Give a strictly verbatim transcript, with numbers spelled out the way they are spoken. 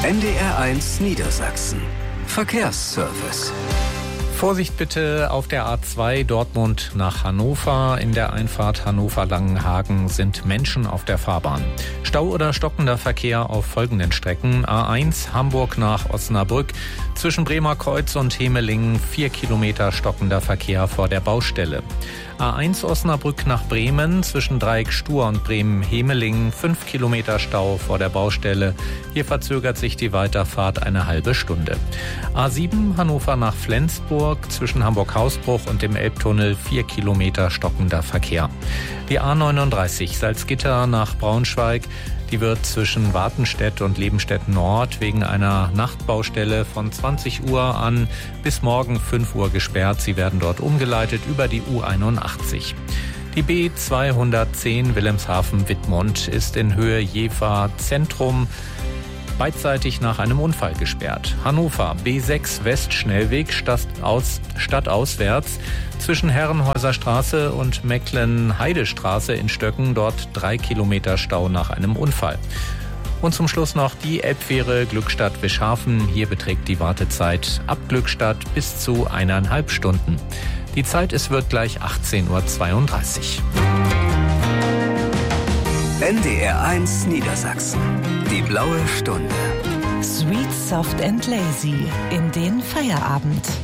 N D R eins Niedersachsen. Verkehrsservice. Vorsicht bitte auf der A zwei Dortmund nach Hannover. In der Einfahrt Hannover-Langenhagen sind Menschen auf der Fahrbahn. Stau oder stockender Verkehr auf folgenden Strecken. A eins Hamburg nach Osnabrück. Zwischen Bremerkreuz und Hemelingen vier Kilometer stockender Verkehr vor der Baustelle. A eins Osnabrück nach Bremen, zwischen Dreieck-Stur und Bremen-Hemelingen fünf Kilometer Stau vor der Baustelle. Hier verzögert sich die Weiterfahrt eine halbe Stunde. A sieben Hannover nach Flensburg, zwischen Hamburg-Hausbruch und dem Elbtunnel vier Kilometer stockender Verkehr. Die A neununddreißig Salzgitter nach Braunschweig. Die wird zwischen Wartenstedt und Lebenstedt Nord wegen einer Nachtbaustelle von zwanzig Uhr an bis morgen fünf Uhr gesperrt. Sie werden dort umgeleitet über die U einundachtzig. Die B zweihundertzehn Wilhelmshaven-Wittmund ist in Höhe Jever Zentrum beidseitig nach einem Unfall gesperrt. Hannover B sechs Westschnellweg stadtaus, stadtauswärts zwischen Herrenhäuser Straße und Mecklen-Heidestraße in Stöcken, dort drei Kilometer Stau nach einem Unfall. Und zum Schluss noch die Elbfähre Glückstadt-Wischhafen. Hier beträgt die Wartezeit ab Glückstadt bis zu eineinhalb Stunden. Die Zeit, es wird gleich achtzehn Uhr zweiunddreißig. N D R eins Niedersachsen. Die blaue Stunde. Sweet, soft and lazy in den Feierabend.